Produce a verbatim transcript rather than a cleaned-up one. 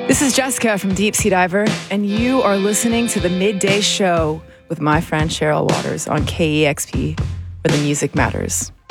This is Jessica from Deep Sea Diver, and you are listening to the Midday Show with my friend Cheryl Waters on K E X P, where the music matters.